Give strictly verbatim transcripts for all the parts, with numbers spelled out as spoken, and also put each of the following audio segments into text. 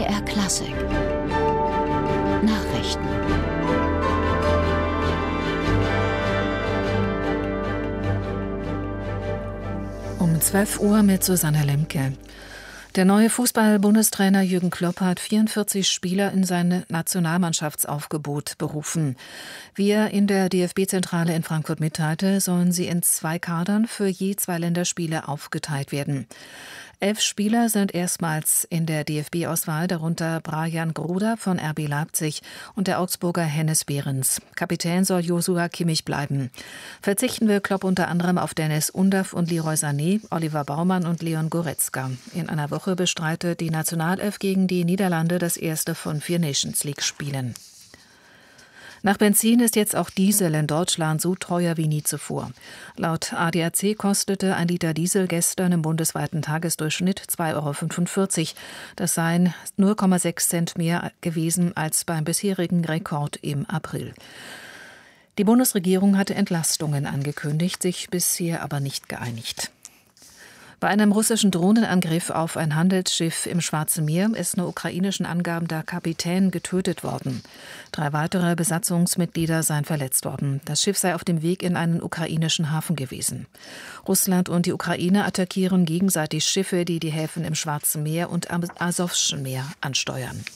R Klassik Nachrichten. Um zwölf Uhr mit Susanne Lemke. Der neue Fußball-Bundestrainer Jürgen Klopp hat vierundvierzig Spieler in sein Nationalmannschaftsaufgebot berufen. Wie er in der D F B-Zentrale in Frankfurt mitteilte, sollen sie in zwei Kadern für je zwei Länderspiele aufgeteilt werden. Elf Spieler sind erstmals in der D F B-Auswahl, darunter Brajan Gruda von R B Leipzig und der Augsburger Hennes Behrens. Kapitän soll Joshua Kimmich bleiben. Verzichten will Klopp unter anderem auf Dennis Undav und Leroy Sané, Oliver Baumann und Leon Goretzka. In einer Woche bestreitet die Nationalelf gegen die Niederlande das erste von vier Nations-League-Spielen. Nach Benzin ist jetzt auch Diesel in Deutschland so teuer wie nie zuvor. Laut A D A C kostete ein Liter Diesel gestern im bundesweiten Tagesdurchschnitt zwei Euro fünfundvierzig. Das seien null Komma sechs Cent mehr gewesen als beim bisherigen Rekord im April. Die Bundesregierung hatte Entlastungen angekündigt, sich bisher aber nicht geeinigt. Bei einem russischen Drohnenangriff auf ein Handelsschiff im Schwarzen Meer ist nach ukrainischen Angaben der Kapitän getötet worden. Drei weitere Besatzungsmitglieder seien verletzt worden. Das Schiff sei auf dem Weg in einen ukrainischen Hafen gewesen. Russland und die Ukraine attackieren gegenseitig Schiffe, die die Häfen im Schwarzen Meer und am Asowschen Meer ansteuern.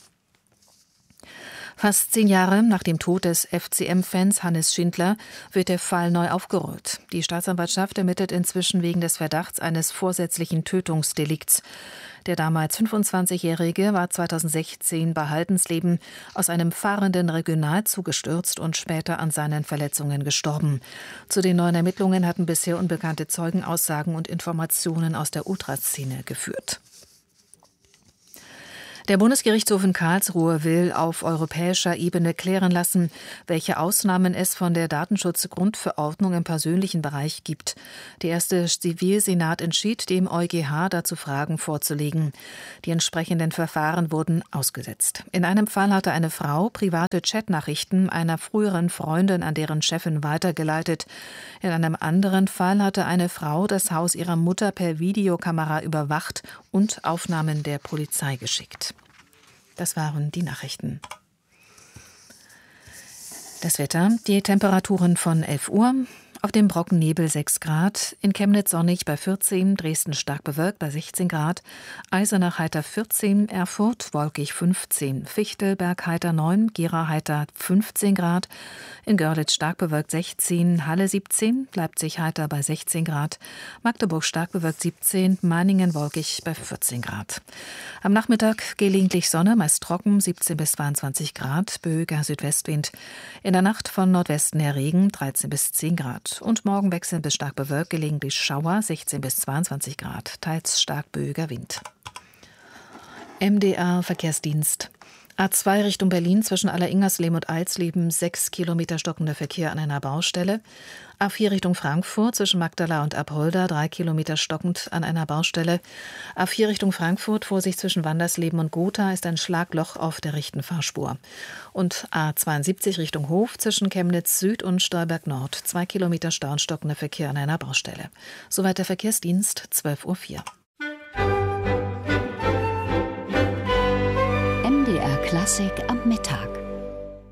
Fast zehn Jahre nach dem Tod des F C M-Fans Hannes Schindler wird der Fall neu aufgerollt. Die Staatsanwaltschaft ermittelt inzwischen wegen des Verdachts eines vorsätzlichen Tötungsdelikts. Der damals fünfundzwanzigjährige war zweitausendsechzehn bei Haldensleben aus einem fahrenden Regionalzug gestürzt und später an seinen Verletzungen gestorben. Zu den neuen Ermittlungen hatten bisher unbekannte Zeugenaussagen und Informationen aus der Ultraszene geführt. Der Bundesgerichtshof in Karlsruhe will auf europäischer Ebene klären lassen, welche Ausnahmen es von der Datenschutzgrundverordnung im persönlichen Bereich gibt. Der erste Zivilsenat entschied, dem EuGH dazu Fragen vorzulegen. Die entsprechenden Verfahren wurden ausgesetzt. In einem Fall hatte eine Frau private Chatnachrichten einer früheren Freundin an deren Chefin weitergeleitet. In einem anderen Fall hatte eine Frau das Haus ihrer Mutter per Videokamera überwacht und Aufnahmen der Polizei geschickt. Das waren die Nachrichten. Das Wetter, die Temperaturen von elf Uhr, auf dem Brockennebel sechs Grad, in Chemnitz sonnig bei vierzehn, Dresden stark bewölkt bei sechzehn Grad, Eisenach heiter vierzehn, Erfurt wolkig fünfzehn, Fichtelberg heiter neun, Gera heiter fünfzehn Grad, in Görlitz stark bewölkt sechzehn, Halle siebzehn, Leipzig heiter bei sechzehn Grad, Magdeburg stark bewölkt siebzehn, Meiningen wolkig bei vierzehn Grad. Am Nachmittag gelegentlich Sonne, meist trocken, siebzehn bis zweiundzwanzig Grad, böiger Südwestwind. In der Nacht von Nordwesten her Regen, dreizehn bis zehn Grad. Und morgen wechselnd bis stark bewölkt, gelegentlich Schauer, sechzehn bis zweiundzwanzig Grad, teils stark böiger Wind. M D R Verkehrsdienst. A zwei Richtung Berlin zwischen Alleringersleben und Alsleben, sechs Kilometer stockender Verkehr an einer Baustelle. A vier Richtung Frankfurt zwischen Magdala und Apolda, drei Kilometer stockend an einer Baustelle. A vier Richtung Frankfurt, Vorsicht zwischen Wandersleben und Gotha, ist ein Schlagloch auf der rechten Fahrspur. Und A zweiundsiebzig Richtung Hof zwischen Chemnitz Süd und Stolberg Nord, zwei Kilometer Stau und stockender Verkehr an einer Baustelle. Soweit der Verkehrsdienst, zwölf Uhr vier. M D R Klassik am Mittag.